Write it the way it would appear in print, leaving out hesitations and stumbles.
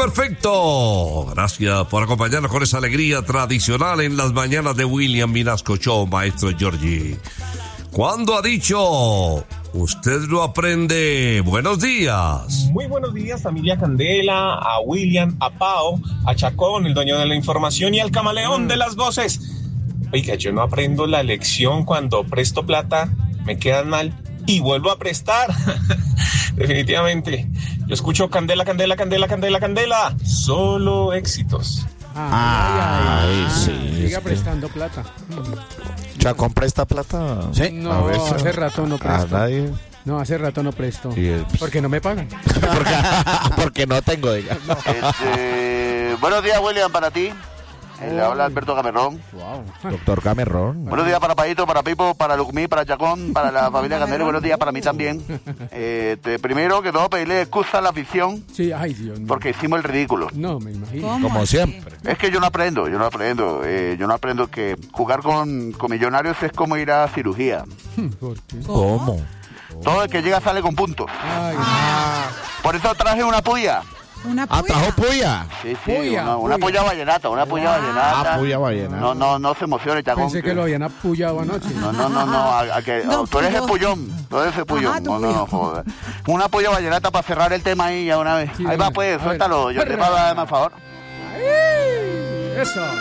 perfecto. Gracias por acompañarnos con esa alegría tradicional en las mañanas de William Vinasco Show, maestro Giorgi. ¿Cuándo ha dicho? Usted lo aprende. Buenos días. Muy buenos días, familia Candela, a William, a Pao, a Chacón, el dueño de la información, y al camaleón de las voces. Oiga, yo no aprendo la lección cuando presto plata, me quedan mal y vuelvo a prestar. Definitivamente. Yo escucho Candela, Candela, Candela, Candela, Candela. Solo éxitos. Ay, sí. Siga prestando plata. ¿Chacón presta plata? Sí. No, hace rato no presto. ¿A nadie? No, hace rato no presto. Y porque no me pagan. porque no tengo, diga. Buenos días, William, para ti. Le habla Alberto Camerón. Wow. Doctor Camerón. Buenos días para Paito, para Pipo, para Lucmí, para Chacón, para la familia Candela. Buenos días para mí también. Primero que todo, pedirle excusa a la afición. Sí, ay, Dios mío. Porque hicimos el ridículo. No, me imagino. Como siempre. Es que yo no aprendo. Yo no aprendo que jugar con millonarios es como ir a cirugía. ¿Por qué? ¿Cómo? Todo el que llega sale con puntos. Ay, Por eso traje una puya. ¿Una puya? ¿Atajó puya? Sí, Puya, una puya vallenata, una puya vallenata. Puya ballena. No se emocione, Chacón. pensé que lo habían apoyado anoche. No, No, tú eres el puyón. pullón, tú eres el pullón. Ajá, tu No, joder. Una puya vallenata para cerrar el tema ahí ya una vez. Sí, ahí va a pues, ver. suéltalo, yo te va a dar más favor. Eso.